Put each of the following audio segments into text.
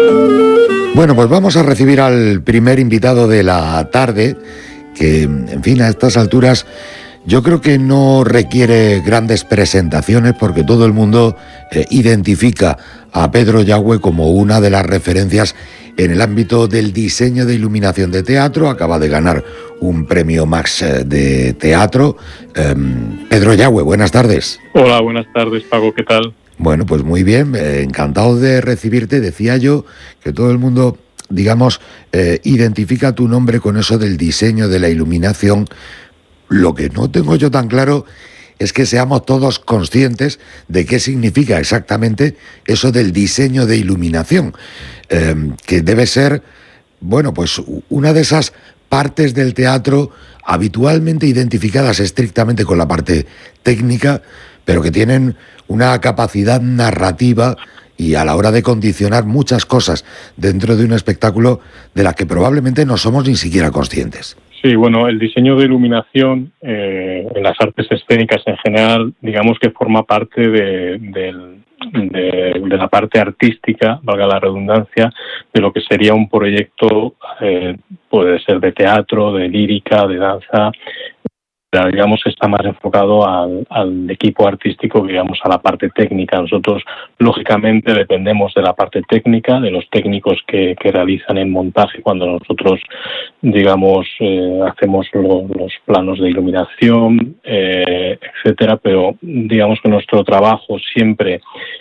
Bueno, pues vamos a recibir al primer invitado de la tarde, que, en fin, a estas alturas yo creo que no requiere grandes presentaciones porque todo el mundo identifica a Pedro Yagüe como una de las referencias en el ámbito del diseño de iluminación de teatro. Acaba de ganar un premio Max de teatro. Pedro Yagüe, buenas tardes. Hola, buenas tardes, Paco, ¿qué tal? Bueno, pues muy bien, encantado de recibirte. Decía yo que todo el mundo, digamos, identifica tu nombre con eso del diseño de la iluminación. Lo que no tengo yo tan claro es que seamos todos conscientes de qué significa exactamente eso del diseño de iluminación, que debe ser, bueno, pues una de esas partes del teatro habitualmente identificadas estrictamente con la parte técnica, pero que tienen una capacidad narrativa y a la hora de condicionar muchas cosas dentro de un espectáculo de las que probablemente no somos ni siquiera conscientes. Sí, bueno, el diseño de iluminación en las artes escénicas en general, digamos que forma parte de la parte artística, valga la redundancia, de lo que sería un proyecto, puede ser de teatro, de lírica, de danza. Digamos, está más enfocado al equipo artístico, digamos, a la parte técnica. Nosotros, lógicamente, dependemos de la parte técnica, de los técnicos que realizan el montaje cuando nosotros, digamos, hacemos los planos de iluminación, etcétera, pero digamos que nuestro trabajo siempre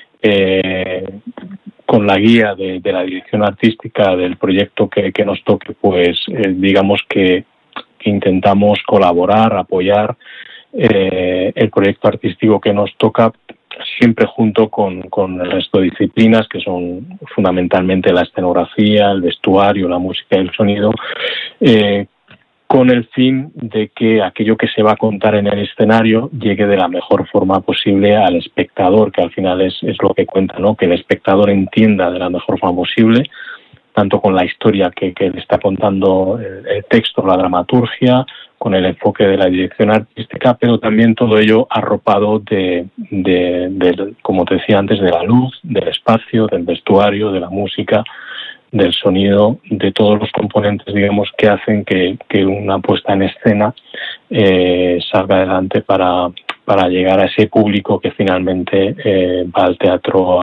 con la guía de la dirección artística del proyecto que nos toque, pues digamos que intentamos colaborar, apoyar el proyecto artístico que nos toca, siempre junto con el resto de disciplinas, que son fundamentalmente la escenografía, el vestuario, la música y el sonido, con el fin de que aquello que se va a contar en el escenario llegue de la mejor forma posible al espectador, que al final es lo que cuenta, ¿no? Que el espectador entienda de la mejor forma posible, tanto con la historia que le está contando el texto, la dramaturgia, con el enfoque de la dirección artística, pero también todo ello arropado de como te decía antes, de la luz, del espacio, del vestuario, de la música, del sonido, de todos los componentes, digamos, que hacen que una puesta en escena salga adelante para llegar a ese público que finalmente va al teatro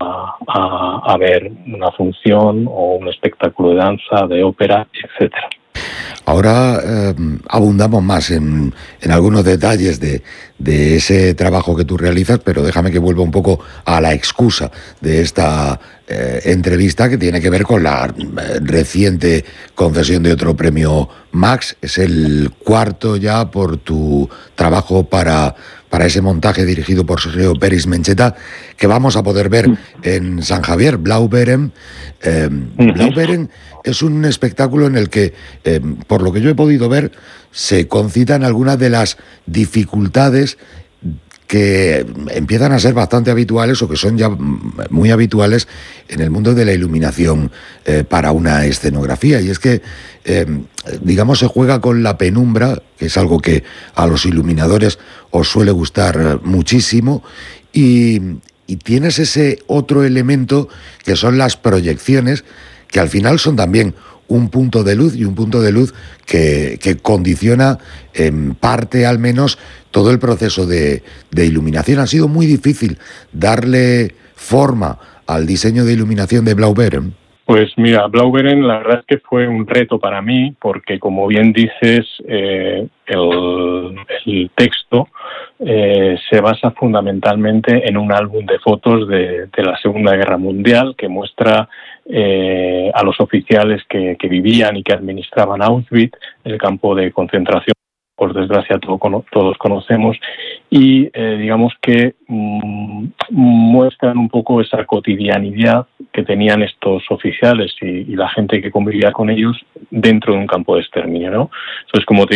a ver una función o un espectáculo de danza, de ópera, etcétera. Ahora abundamos más en algunos detalles de ese trabajo que tú realizas, pero déjame que vuelva un poco a la excusa de esta entrevista, que tiene que ver con la reciente concesión de otro premio Max. Es el cuarto ya por tu trabajo para ese montaje dirigido por Sergio Peris Mencheta, que vamos a poder ver en San Javier, Blaubeuren. Blaubeuren es un espectáculo en el que, por lo que yo he podido ver, se concitan algunas de las dificultades que empiezan a ser bastante habituales o que son ya muy habituales en el mundo de la iluminación para una escenografía. Y es que, digamos, se juega con la penumbra, que es algo que a los iluminadores os suele gustar muchísimo, y tienes ese otro elemento que son las proyecciones, que al final son también un punto de luz, y un punto de luz que condiciona en parte al menos todo el proceso de iluminación. Ha sido muy difícil darle forma al diseño de iluminación de Blaubeuren. Pues mira, Blaubeuren la verdad es que fue un reto para mí, porque como bien dices, el texto se basa fundamentalmente en un álbum de fotos de la Segunda Guerra Mundial que muestra a los oficiales que vivían y que administraban Auschwitz, el campo de concentración, por desgracia todos conocemos, y digamos que muestran un poco esa cotidianidad que tenían estos oficiales y la gente que convivía con ellos dentro de un campo de exterminio, ¿no? Entonces, como te